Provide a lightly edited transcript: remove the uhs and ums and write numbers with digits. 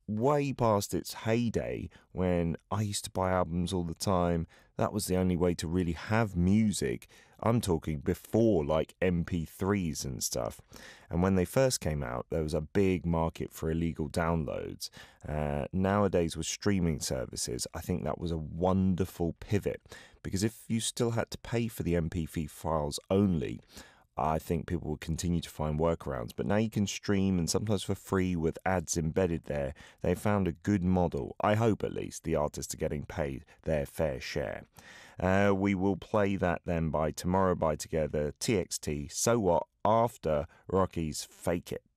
way past its heyday when I used to buy albums all the time. That was the only way to really have music. I'm talking before like MP3s and stuff. And when they first came out, there was a big market for illegal downloads. Nowadays, with streaming services, I think that was a wonderful pivot because if you still had to pay for the MP3 files only, I think people will continue to find workarounds. But now you can stream, and sometimes for free with ads embedded there. They found a good model. I hope at least the artists are getting paid their fair share. We will play that then by Tomorrow by Together, TXT, So What, after Rocky's Fake It.